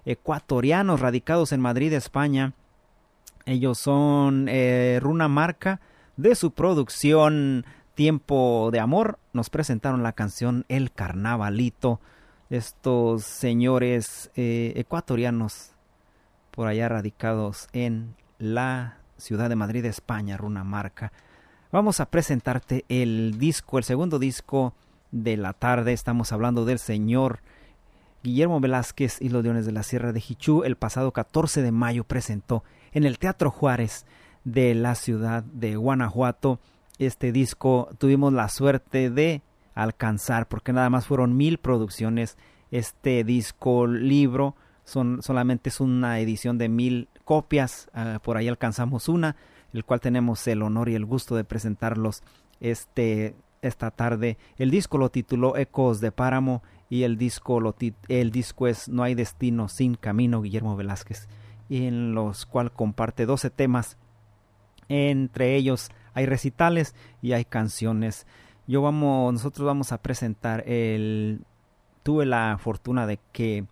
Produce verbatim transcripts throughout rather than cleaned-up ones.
ecuatorianos radicados en Madrid, España. Ellos son eh, Runa Marca. De su producción Tiempo de Amor nos presentaron la canción El Carnavalito. Estos señores eh, ecuatorianos por allá radicados en la ciudad de Madrid, España, Runa Marca. Vamos a presentarte el disco, el segundo disco de la tarde. Estamos hablando del señor Guillermo Velázquez y los Leones de la Sierra de Jichú. El pasado catorce de mayo presentó en el Teatro Juárez de la ciudad de Guanajuato. Este disco tuvimos la suerte de alcanzar, porque nada más fueron mil producciones. Este disco libro son, solamente es una edición de mil copias. Uh, por ahí alcanzamos una, el cual tenemos el honor y el gusto de presentarlos este, esta tarde. El disco lo tituló Ecos de Páramo y el disco, lo tit- el disco es No hay destino sin camino, Guillermo Velázquez, y en los cual comparte doce temas. Entre ellos hay recitales y hay canciones. Yo vamos, nosotros vamos a presentar el... Tuve la fortuna de que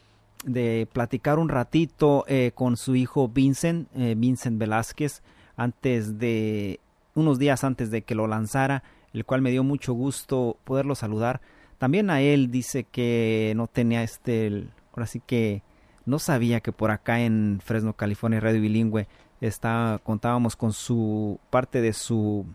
de platicar un ratito eh, con su hijo Vincent, eh, Vincent Velázquez, antes de unos días antes de que lo lanzara, el cual me dio mucho gusto poderlo saludar. También a él dice que no tenía este, el, ahora sí que no sabía que por acá en Fresno, California, Radio Bilingüe, está, contábamos con su parte de su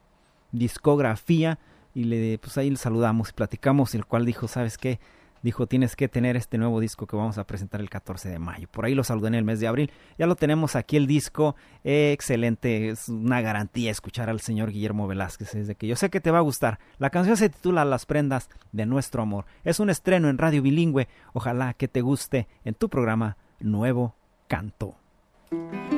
discografía y le, pues ahí le saludamos y platicamos, el cual dijo, ¿sabes qué? Dijo, tienes que tener este nuevo disco que vamos a presentar el catorce de mayo. Por ahí lo saludé en el mes de abril. Ya lo tenemos aquí el disco. Eh, excelente. Es una garantía escuchar al señor Guillermo Velázquez. Desde que yo sé que te va a gustar. La canción se titula Las prendas de nuestro amor. Es un estreno en Radio Bilingüe. Ojalá que te guste en tu programa Nuevo Canto.